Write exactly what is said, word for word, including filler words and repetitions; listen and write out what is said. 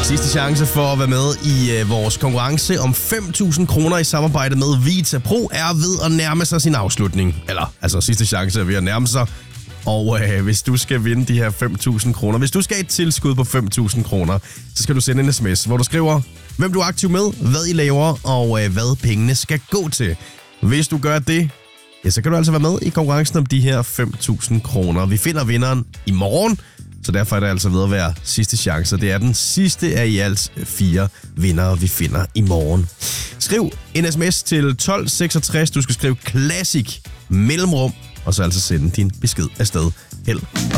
Sidste chance for at være med i øh, vores konkurrence om fem tusind kroner i samarbejde med Vita Pro er ved at nærme sig sin afslutning. Eller, altså sidste chance er ved at nærme sig. Og øh, hvis du skal vinde de her fem tusind kroner, hvis du skal have et tilskud på fem tusind kroner, så skal du sende en sms, hvor du skriver, hvem du er aktiv med, hvad I laver, og øh, hvad pengene skal gå til. Hvis du gør det, ja, så kan du altså være med i konkurrencen om de her fem tusind kroner. Vi finder vinderen i morgen, så derfor er det altså ved at være sidste chance. Det er den sidste af i alt fire vindere, vi finder i morgen. Skriv en sms til tolv seksogtres. Du skal skrive Classic mellemrum, og så altså sende din besked afsted. Held